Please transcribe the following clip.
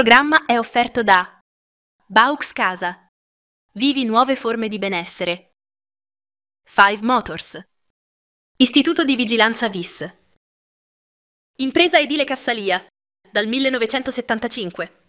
programma è offerto da Baux Casa. Vivi nuove forme di benessere. Five Motors. Istituto di Vigilanza VIS. Impresa edile Cassalia, dal 1975.